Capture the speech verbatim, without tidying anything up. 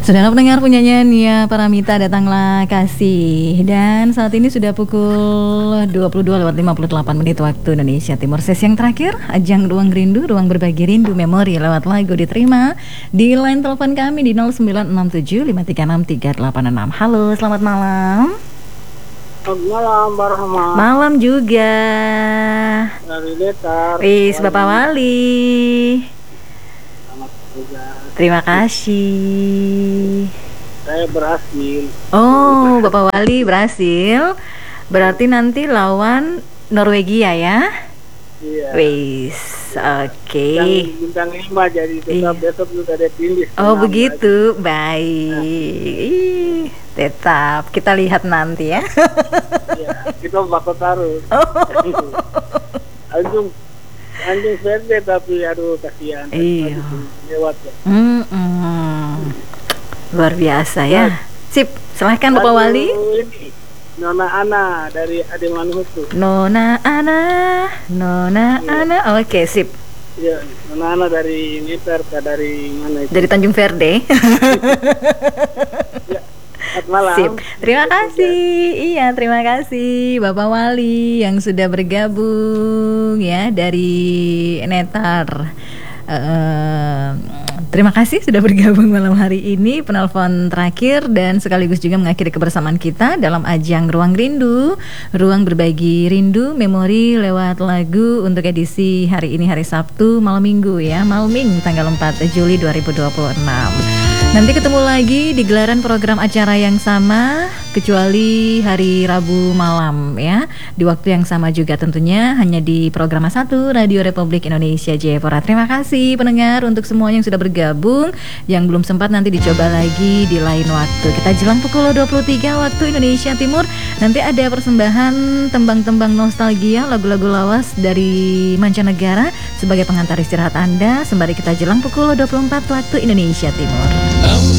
Saudara pendengar punyanya Nia Paramita, Datanglah Kasih. Dan saat ini sudah pukul dua puluh dua lewat lima puluh delapan menit waktu Indonesia Timur. Sesi yang terakhir, ajang Ruang Rindu, ruang berbagi rindu memori lewat lagu diterima di line telepon kami di nol sembilan enam tujuh lima tiga enam tiga delapan enam. Halo, selamat malam. Selamat malam, Mbak Rahma. Malam juga. Dari Detar. Wis, Bapak Wali. Selamat juga. Terima kasih. Saya berhasil. Oh, Bapak Wali berhasil. Berarti nanti lawan Norwegia ya? Iya. Wis, oke. Yang bintang lima, jadi tetap Iya. besok juga ada pilih. Oh begitu, baik. Ih, tetap kita lihat nanti ya. Iya, kita bakal taruh. Anjing, anjing verde tapi aduh kasihan. Iya. Lewat ya. Mm-mm. Luar biasa ya. Sip, silahkan Bapak Lagu Wali. Ini, Nona Ana dari Ade Manuhutu. Nona Ana, Nona Iya. Ana. Oke, sip. Iya, Nona Ana dari Niter, dari mana itu? Dari Tanjung Verde. Ya, selamat malam. Sip. Terima kasih. Iya, terima kasih Bapak Wali yang sudah bergabung ya dari Netar. Eh, terima kasih sudah bergabung malam hari ini, penelpon terakhir dan sekaligus juga mengakhiri kebersamaan kita dalam ajang Ruang Rindu, ruang berbagi rindu memori lewat lagu untuk edisi hari ini, hari Sabtu malam Minggu ya, Malming tanggal empat Juli dua ribu dua puluh enam. Nanti ketemu lagi di gelaran program acara yang sama, kecuali hari Rabu malam ya, di waktu yang sama juga tentunya, hanya di program satu Radio Republik Indonesia Jayapura. Terima kasih pendengar untuk semua yang sudah bergabung, yang belum sempat nanti dicoba lagi di lain waktu. Kita jelang pukul dua puluh tiga waktu Indonesia Timur, nanti ada persembahan tembang-tembang nostalgia, lagu-lagu lawas dari mancanegara sebagai pengantar istirahat Anda, sembari kita jelang pukul dua puluh empat waktu Indonesia Timur.